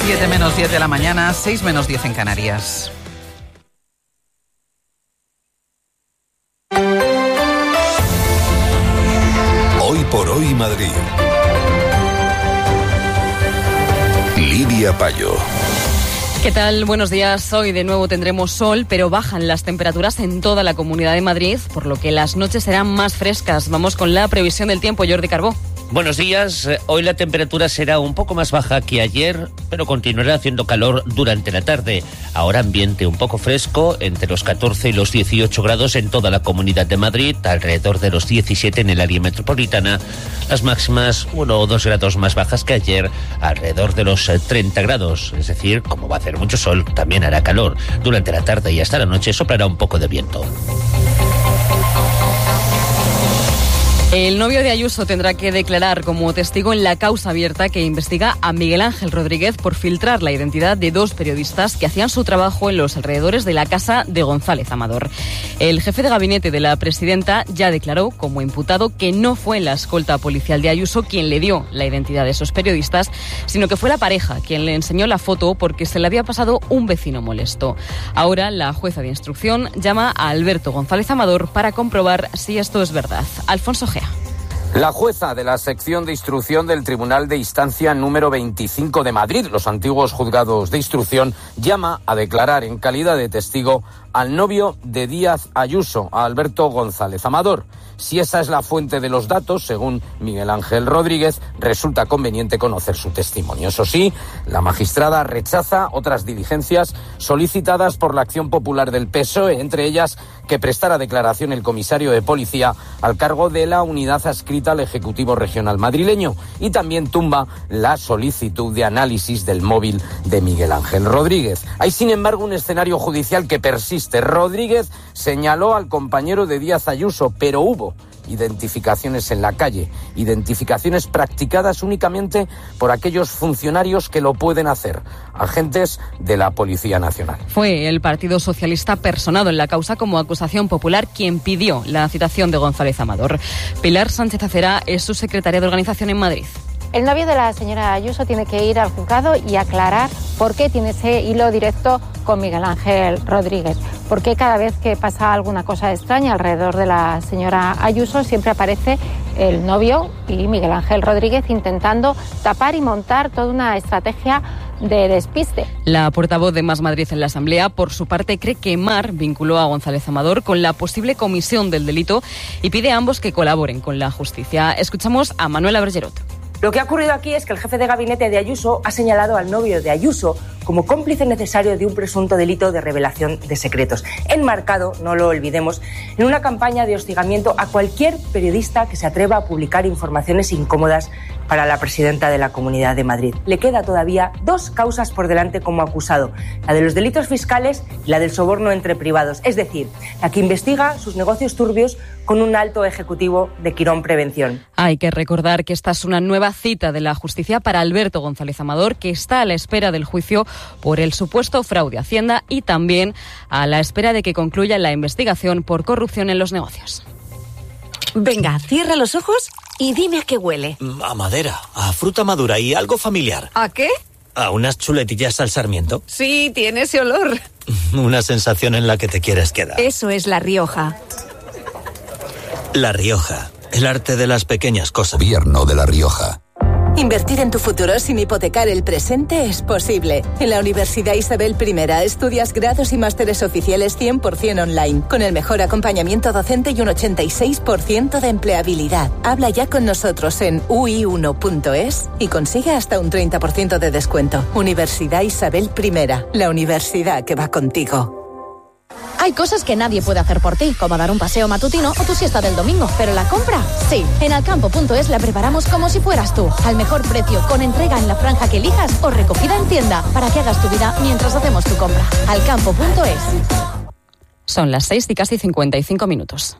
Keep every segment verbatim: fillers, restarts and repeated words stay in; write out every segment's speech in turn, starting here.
siete menos diez de la mañana, seis menos diez en Canarias. Hoy por hoy Madrid. Lidia Payo. ¿Qué tal? Buenos días. Hoy de nuevo tendremos sol, pero bajan las temperaturas en toda la Comunidad de Madrid, por lo que las noches serán más frescas. Vamos con la previsión del tiempo, Jordi Carbó. Buenos días. Hoy la temperatura será un poco más baja que ayer, pero continuará haciendo calor durante la tarde. Ahora ambiente un poco fresco, entre los catorce y los dieciocho grados en toda la Comunidad de Madrid, alrededor de los diecisiete en el área metropolitana. Las máximas, uno o dos grados más bajas que ayer, alrededor de los treinta grados. Es decir, como va a hacer mucho sol, también hará calor. Durante la tarde y hasta la noche soplará un poco de viento. El novio de Ayuso tendrá que declarar como testigo en la causa abierta que investiga a Miguel Ángel Rodríguez por filtrar la identidad de dos periodistas que hacían su trabajo en los alrededores de la casa de González Amador. El jefe de gabinete de la presidenta ya declaró como imputado que no fue la escolta policial de Ayuso quien le dio la identidad de esos periodistas, sino que fue la pareja quien le enseñó la foto porque se le había pasado un vecino molesto. Ahora la jueza de instrucción llama a Alberto González Amador para comprobar si esto es verdad. Alfonso Gea. La jueza de la sección de instrucción del Tribunal de Instancia número veinticinco de Madrid, los antiguos juzgados de instrucción, llama a declarar en calidad de testigo al novio de Díaz Ayuso, a Alberto González Amador. Si esa es la fuente de los datos, según Miguel Ángel Rodríguez, resulta conveniente conocer su testimonio. Eso sí, la magistrada rechaza otras diligencias solicitadas por la Acción Popular del P S O E, entre ellas que prestara declaración el comisario de policía al cargo de la unidad adscrita al Ejecutivo Regional madrileño, y también tumba la solicitud de análisis del móvil de Miguel Ángel Rodríguez. Hay, sin embargo, un escenario judicial que persiste. Rodríguez señaló al compañero de Díaz Ayuso, pero hubo identificaciones en la calle, identificaciones practicadas únicamente por aquellos funcionarios que lo pueden hacer, agentes de la Policía Nacional. Fue el Partido Socialista personado en la causa como acusación popular quien pidió la citación de González Amador. Pilar Sánchez Acera es su secretaria de organización en Madrid. El novio de la señora Ayuso tiene que ir al juzgado y aclarar por qué tiene ese hilo directo con Miguel Ángel Rodríguez. Por qué cada vez que pasa alguna cosa extraña alrededor de la señora Ayuso siempre aparece el novio y Miguel Ángel Rodríguez intentando tapar y montar toda una estrategia de despiste. La portavoz de Más Madrid en la Asamblea, por su parte, cree que Mar vinculó a González Amador con la posible comisión del delito y pide a ambos que colaboren con la justicia. Escuchamos a Manuela Bergerot. Lo que ha ocurrido aquí es que el jefe de gabinete de Ayuso ha señalado al novio de Ayuso como cómplice necesario de un presunto delito de revelación de secretos, enmarcado, no lo olvidemos, en una campaña de hostigamiento a cualquier periodista que se atreva a publicar informaciones incómodas para la presidenta de la Comunidad de Madrid. Le queda todavía dos causas por delante como acusado, la de los delitos fiscales y la del soborno entre privados, es decir, la que investiga sus negocios turbios con un alto ejecutivo de Quirón Prevención. Hay que recordar que esta es una nueva cita de la justicia para Alberto González Amador, que está a la espera del juicio por el supuesto fraude a Hacienda y también a la espera de que concluya la investigación por corrupción en los negocios. Venga, cierra los ojos y dime a qué huele. A madera, a fruta madura y algo familiar. ¿A qué? A unas chuletillas al sarmiento. Sí, tiene ese olor. Una sensación en la que te quieres quedar. Eso es La Rioja. La Rioja, el arte de las pequeñas cosas. Gobierno de La Rioja. Invertir en tu futuro sin hipotecar el presente es posible. En la Universidad Isabel I estudias grados y másteres oficiales cien por ciento online, con el mejor acompañamiento docente y un ochenta y seis por ciento de empleabilidad. Habla ya con nosotros en u i uno punto es y consigue hasta un treinta por ciento de descuento. Universidad Isabel I, la universidad que va contigo. Hay cosas que nadie puede hacer por ti, como dar un paseo matutino o tu siesta del domingo, pero la compra, sí. En alcampo punto es la preparamos como si fueras tú, al mejor precio, con entrega en la franja que elijas o recogida en tienda, para que hagas tu vida mientras hacemos tu compra. alcampo punto es. Son las seis y casi cincuenta y cinco minutos.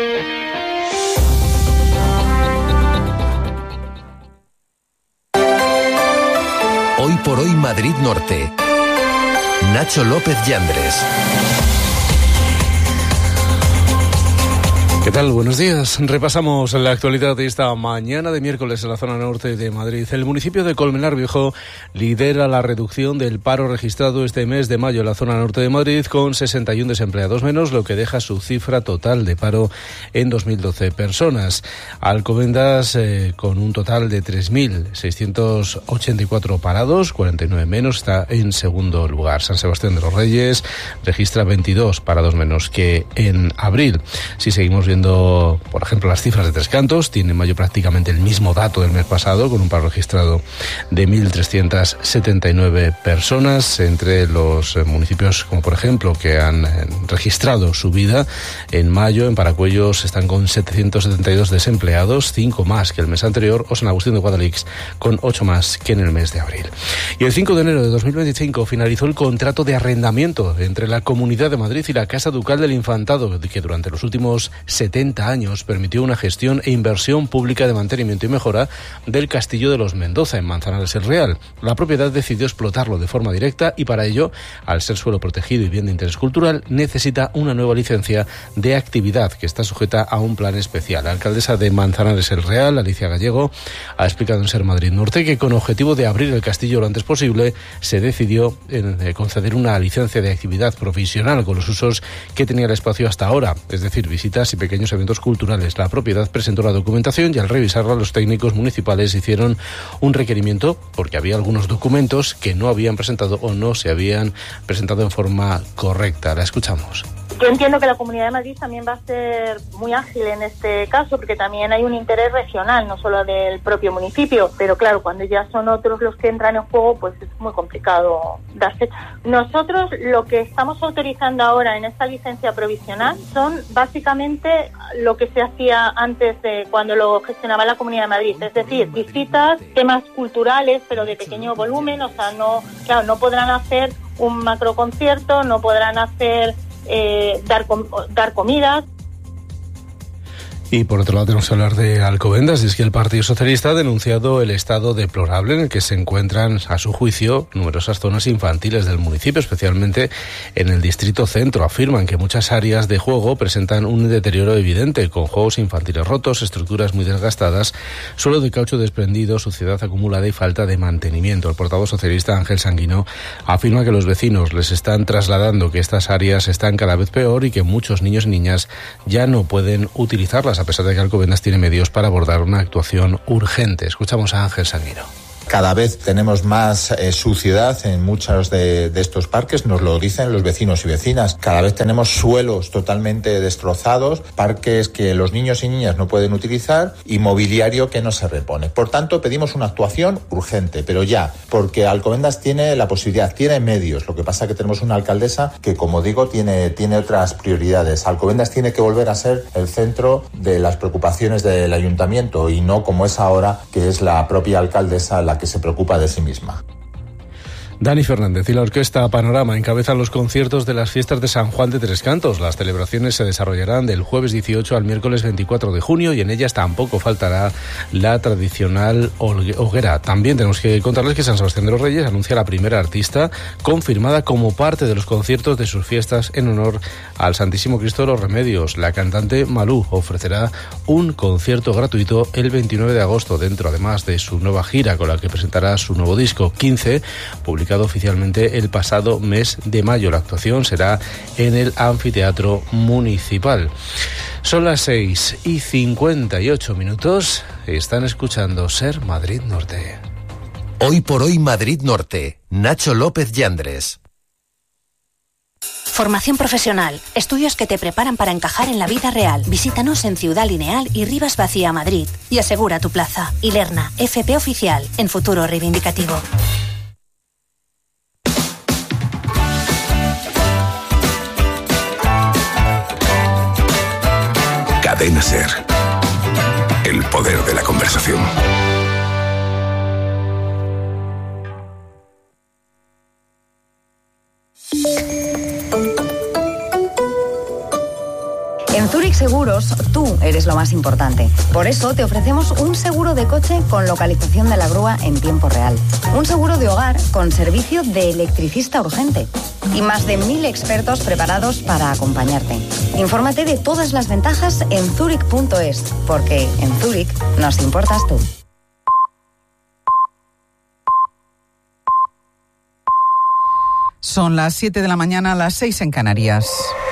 Hoy por hoy Madrid Norte. Nacho López Yandres. ¿Qué ¿Qué tal? Buenos días. Repasamos la actualidad de esta mañana de miércoles en la zona norte de Madrid. El municipio de Colmenar Viejo lidera la reducción del paro registrado este mes de mayo en la zona norte de Madrid, con sesenta y uno desempleados menos, lo que deja su cifra total de paro en dos mil doce personas. Alcobendas, eh, con un total de tres mil seiscientos ochenta y cuatro parados, cuarenta y nueve menos, está en segundo lugar. San Sebastián de los Reyes registra veintidós parados menos que en abril. Si seguimos viendo Viendo, por ejemplo, las cifras de Tres Cantos, tiene en mayo prácticamente el mismo dato del mes pasado, con un paro registrado de mil trescientas setenta y nueve personas, entre los municipios, como por ejemplo, que han registrado subida en mayo. En Paracuellos están con setecientos setenta y dos desempleados, cinco más que el mes anterior, o San Agustín de Guadalix con ocho más que en el mes de abril. Y el cinco de enero de dos mil veinticinco finalizó el contrato de arrendamiento entre la Comunidad de Madrid y la Casa Ducal del Infantado, que durante los últimos setenta años permitió una gestión e inversión pública de mantenimiento y mejora del Castillo de los Mendoza en Manzanares el Real. La propiedad decidió explotarlo de forma directa y para ello, al ser suelo protegido y bien de interés cultural, necesita una nueva licencia de actividad que está sujeta a un plan especial. La alcaldesa de Manzanares el Real, Alicia Gallego, ha explicado en Ser Madrid Norte que con objetivo de abrir el castillo lo antes posible, se decidió en conceder una licencia de actividad provisional con los usos que tenía el espacio hasta ahora, es decir, visitas y pequeños eventos culturales. La propiedad presentó la documentación y al revisarla los técnicos municipales hicieron un requerimiento porque había algunos documentos que no habían presentado o no se habían presentado en forma correcta. La escuchamos. Yo entiendo que la Comunidad de Madrid también va a ser muy ágil en este caso, porque también hay un interés regional, no solo del propio municipio, pero claro, cuando ya son otros los que entran en juego, pues es muy complicado dar fecha. Nosotros lo que estamos autorizando ahora en esta licencia provisional son básicamente lo que se hacía antes de cuando lo gestionaba la Comunidad de Madrid, es decir, visitas, temas culturales, pero de pequeño volumen, o sea, no, claro, no podrán hacer un macroconcierto, no podrán hacer Eh, dar, com- dar comidas. Y por otro lado tenemos que hablar de Alcobendas, y es que el Partido Socialista ha denunciado el estado deplorable en el que se encuentran, a su juicio, numerosas zonas infantiles del municipio, especialmente en el distrito centro. Afirman que muchas áreas de juego presentan un deterioro evidente, con juegos infantiles rotos, estructuras muy desgastadas, suelo de caucho desprendido, suciedad acumulada y falta de mantenimiento. El portavoz socialista Ángel Sanguino afirma que los vecinos les están trasladando que estas áreas están cada vez peor y que muchos niños y niñas ya no pueden utilizarlas, a pesar de que Alcobendas tiene medios para abordar una actuación urgente. Escuchamos a Ángel Sanguino. Cada vez tenemos más eh, suciedad en muchos de, de estos parques, nos lo dicen los vecinos y vecinas. Cada vez tenemos suelos totalmente destrozados, parques que los niños y niñas no pueden utilizar y mobiliario que no se repone. Por tanto, pedimos una actuación urgente, pero ya, porque Alcobendas tiene la posibilidad, tiene medios. Lo que pasa es que tenemos una alcaldesa que, como digo, tiene, tiene otras prioridades. Alcobendas tiene que volver a ser el centro de las preocupaciones del ayuntamiento y no como es ahora, que es la propia alcaldesa la que se preocupa de sí misma. Dani Fernández y la Orquesta Panorama encabezan los conciertos de las fiestas de San Juan de Tres Cantos. Las celebraciones se desarrollarán del jueves dieciocho al miércoles veinticuatro de junio y en ellas tampoco faltará la tradicional hoguera. También tenemos que contarles que San Sebastián de los Reyes anuncia la primera artista confirmada como parte de los conciertos de sus fiestas en honor al Santísimo Cristo de los Remedios. La cantante Malú ofrecerá un concierto gratuito el veintinueve de agosto, dentro además de su nueva gira con la que presentará su nuevo disco quince, publicado oficialmente el pasado mes de mayo. La actuación será en el Anfiteatro Municipal. Son las seis y cincuenta y ocho minutos. Están escuchando Ser Madrid Norte. Hoy por hoy Madrid Norte. Nacho López Yandres. Formación profesional, estudios que te preparan para encajar en la vida real. Visítanos en Ciudad Lineal y Rivas Vacía, Madrid, y asegura tu plaza. Ilerna, F P Oficial, en Futuro Reivindicativo. Cadena Ser. El poder de la conversación. En Zurich Seguros, tú eres lo más importante. Por eso te ofrecemos un seguro de coche con localización de la grúa en tiempo real. Un seguro de hogar con servicio de electricista urgente. y más de mil expertos preparados para acompañarte. Infórmate de todas las ventajas en zurich punto es, porque en Zurich nos importas tú. Son las siete de la mañana, las seis en Canarias.